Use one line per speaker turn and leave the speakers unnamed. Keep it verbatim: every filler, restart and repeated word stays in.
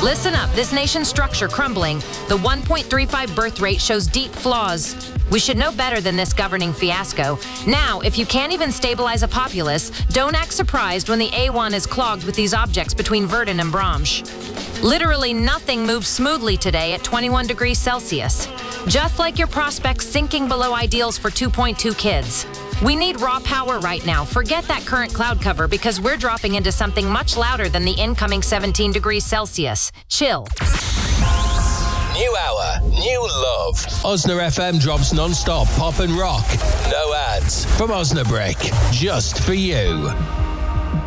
Listen up, this nation's structure crumbling. The one point three five birth rate shows deep flaws. We should know better than this governing fiasco. Now, if you can't even stabilize a populace, don't act surprised when the A one is clogged with these objects between Verdun and Bramsch. Literally nothing moves smoothly today at twenty-one degrees Celsius. Just like your prospects sinking below ideals for two point two kids. We need raw power right now. Forget that current cloud cover because we're dropping into something much louder than the incoming seventeen degrees Celsius. Chill.
New hour, new love. Osna F M drops non-stop pop and rock. No ads from Osnabrück, just for you.